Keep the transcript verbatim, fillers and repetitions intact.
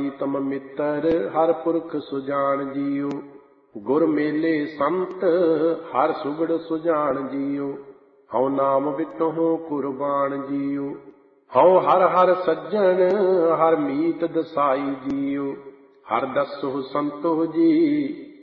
ਪ੍ਰੀਤਮ ਮਿੱਤਰ ਹਰ ਪੁਰਖ ਸੁਜਾਨ ਜੀਉ। ਗੁਰ ਮੇਲੇ ਸੰਤ ਹਰ ਸੁਗੜ ਸੁਜਾਨ ਜੀਉ। ਹਉ ਨਾਮ ਵਿਟਹੁ ਕੁਰਬਾਨ ਜੀਉ। ਹਉ ਹਰ ਹਰ ਸੱਜਣ ਹਰ ਮੀਤ ਦਸਾਈ ਜੀਉ। ਹਰ ਦਸਹੁ ਸੰਤੋਖ ਜੀ